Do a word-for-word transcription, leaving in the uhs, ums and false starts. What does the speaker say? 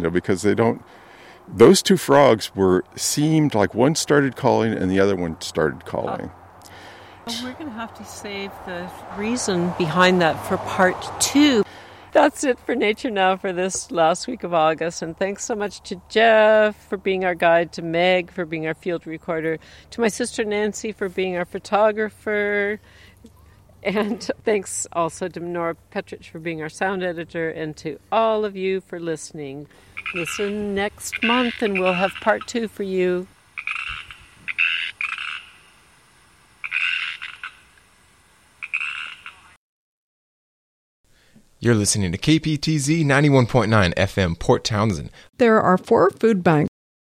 you know, because they don't, those two frogs were, seemed like one started calling and the other one started calling. Well, we're going to have to save the reason behind that for part two. That's it for Nature Now for this last week of August. And thanks so much to Jeff for being our guide, to Meg for being our field recorder, to my sister Nancy for being our photographer. And thanks also to Nora Petrich for being our sound editor, and to all of you for listening. Listen next month and we'll have part two for you. You're listening to K P T Z ninety-one point nine F M Port Townsend. There are four food banks